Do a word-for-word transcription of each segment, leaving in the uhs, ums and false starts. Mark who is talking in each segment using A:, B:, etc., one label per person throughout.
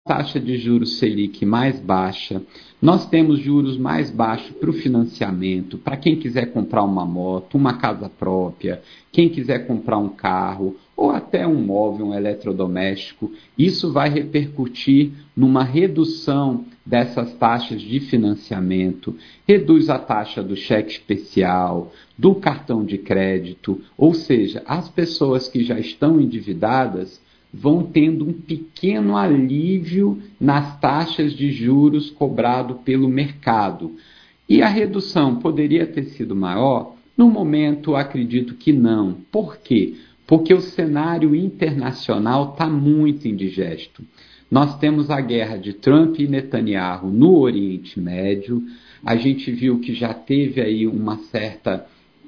A: taxa de juros Selic mais baixa, nós temos juros mais baixos para o financiamento, para quem quiser comprar uma moto, uma casa própria, quem quiser comprar um carro ou até um móvel, um eletrodoméstico. Isso vai repercutir numa redução dessas taxas de financiamento, reduz a taxa do cheque especial, do cartão de crédito, ou seja, as pessoas que já estão endividadas vão tendo um pequeno alívio nas taxas de juros cobrado pelo mercado. E a redução poderia ter sido maior? No momento, acredito que não. Por quê? Porque o cenário internacional está muito indigesto. Nós temos a guerra de Trump e Netanyahu no Oriente Médio. A gente viu que já teve aí uma certa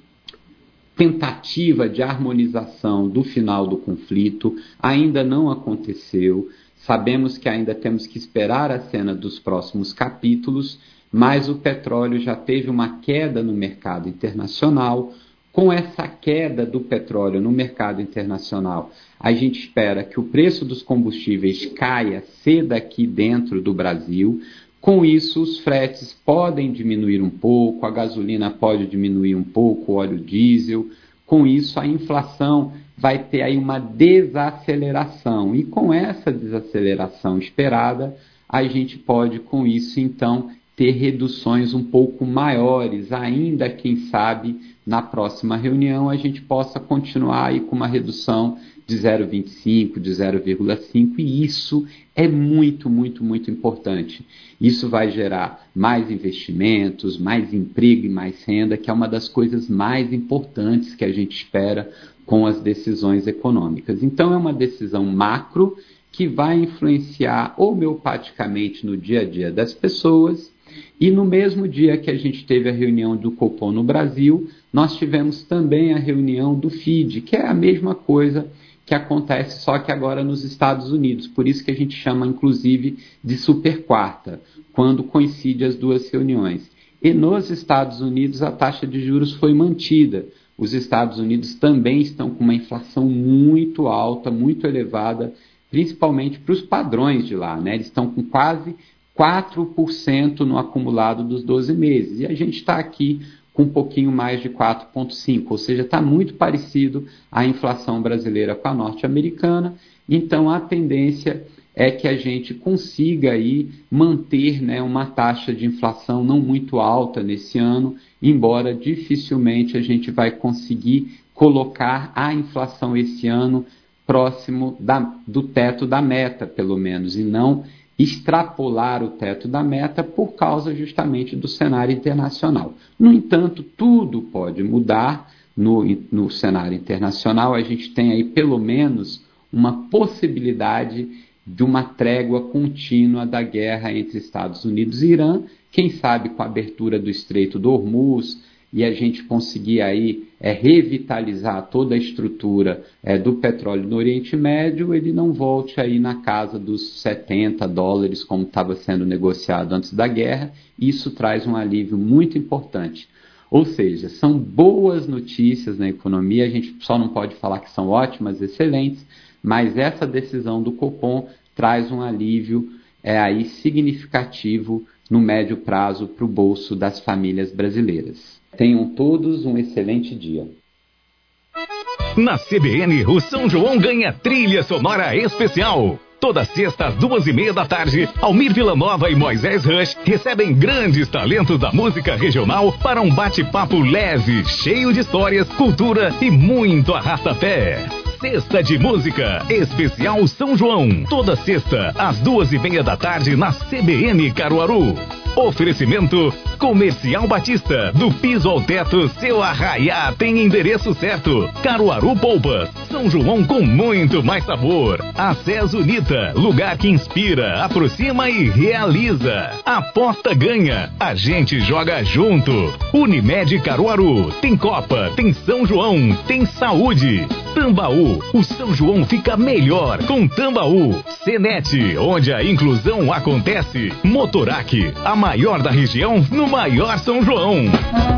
A: tentativa de harmonização do final do conflito, ainda não aconteceu. Sabemos que ainda temos que esperar a cena dos próximos capítulos, mas o petróleo já teve uma queda no mercado internacional. Com essa queda do petróleo no mercado internacional, a gente espera que o preço dos combustíveis caia cedo aqui dentro do Brasil. Com isso, os fretes podem diminuir um pouco, a gasolina pode diminuir um pouco, o óleo diesel. Com isso, a inflação vai ter aí uma desaceleração. E com essa desaceleração esperada, a gente pode, com isso, então, ter reduções um pouco maiores. Ainda, quem sabe, na próxima reunião, a gente possa continuar aí com uma redução de zero vírgula vinte e cinco, de zero vírgula cinco, e isso é muito, muito, muito importante. Isso vai gerar mais investimentos, mais emprego e mais renda, que é uma das coisas mais importantes que a gente espera com as decisões econômicas. Então, é uma decisão macro que vai influenciar homeopaticamente no dia a dia das pessoas. E no mesmo dia que a gente teve a reunião do Copom no Brasil, nós tivemos também a reunião do F I D, que é a mesma coisa que acontece, só que agora nos Estados Unidos. Por isso que a gente chama, inclusive, de super quarta, quando coincide as duas reuniões. E nos Estados Unidos a taxa de juros foi mantida. Os Estados Unidos também estão com uma inflação muito alta, muito elevada, principalmente para os padrões de lá, né? Eles estão com quase quatro por cento no acumulado dos doze meses. E a gente está aqui com um pouquinho mais de quatro vírgula cinco por cento, ou seja, está muito parecido a inflação brasileira com a norte-americana. Então, a tendência é que a gente consiga aí manter, né, uma taxa de inflação não muito alta nesse ano, embora dificilmente a gente vai conseguir colocar a inflação esse ano próximo da, do teto da meta, pelo menos, e não extrapolar o teto da meta por causa justamente do cenário internacional. No entanto, tudo pode mudar no, no cenário internacional. A gente tem aí pelo menos uma possibilidade de uma trégua contínua da guerra entre Estados Unidos e Irã, quem sabe com a abertura do Estreito do Hormuz, e a gente conseguir aí é, revitalizar toda a estrutura é, do petróleo no Oriente Médio, ele não volte aí na casa dos setenta dólares, como estava sendo negociado antes da guerra. Isso traz um alívio muito importante. Ou seja, são boas notícias na economia, a gente só não pode falar que são ótimas, excelentes, mas essa decisão do Copom traz um alívio é, aí significativo no médio prazo para o bolso das famílias brasileiras. Tenham todos um excelente dia.
B: Na C B N, o São João ganha trilha sonora especial. Toda sexta às duas e meia da tarde, Almir Villanova e Moisés Rush recebem grandes talentos da música regional para um bate-papo leve, cheio de histórias, cultura e muito arrasta-pé. Sexta de Música, especial São João. Toda sexta, às duas e meia da tarde, na C B N Caruaru. Oferecimento Comercial Batista, do piso ao teto, seu arraiá tem endereço certo. Caruaru Poupas, São João com muito mais sabor. Acés Unita, lugar que inspira, aproxima e realiza. Aposta ganha, a gente joga junto. Unimed Caruaru, tem Copa, tem São João, tem saúde. Tambaú, o São João fica melhor com Tambaú. Senet, onde a inclusão acontece. Motorac, a maior da região no maior São João.